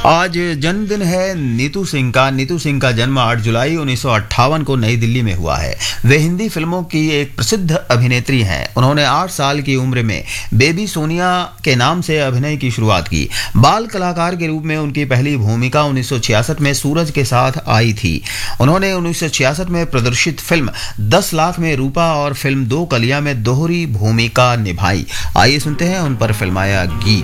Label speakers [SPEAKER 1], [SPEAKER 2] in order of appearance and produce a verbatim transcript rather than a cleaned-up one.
[SPEAKER 1] आज जन्मदिन है नीतू सिंह का। नीतू सिंह का जन्म आठ जुलाई उन्नीस सौ अट्ठावन को नई दिल्ली में हुआ है। वे हिंदी फिल्मों की एक प्रसिद्ध अभिनेत्री हैं। उन्होंने आठ साल की उम्र में बेबी सोनिया के नाम से अभिनय की शुरुआत की। बाल कलाकार के रूप में उनकी पहली भूमिका उन्नीस सौ छियासठ में सूरज के साथ आई थी। उन्होंने उन्नीस सौ छियासठ में प्रदर्शित फिल्म दस लाख में रूपा और फिल्म दो कलियां में दोहरी भूमिका निभाई। आइए सुनते हैं उन पर फिल्माया गीत।